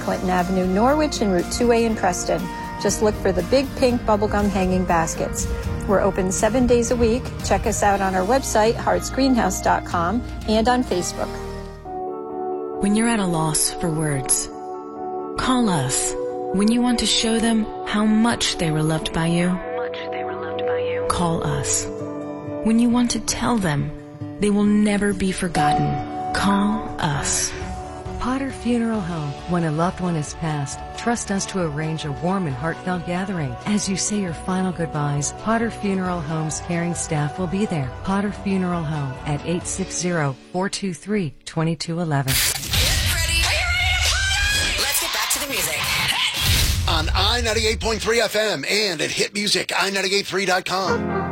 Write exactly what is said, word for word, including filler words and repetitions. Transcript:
Clinton Avenue, Norwich, and Route two A in Preston. Just look for the big pink bubblegum hanging baskets. We're open seven days a week. Check us out on our website, hearts greenhouse dot com, and on Facebook. When you're at a loss for words, call us. When you want to show them how much they were loved by you, call us. When you want to tell them they will never be forgotten, call us. Potter Funeral Home. When a loved one has passed, trust us to arrange a warm and heartfelt gathering. As you say your final goodbyes, Potter Funeral Home's caring staff will be there. Potter Funeral Home at eight six zero, four two three, two two one one. Get ready. Are you ready? Let's get back to the music. On I ninety-eight point three F M and at hit music I ninety-eight three dot com.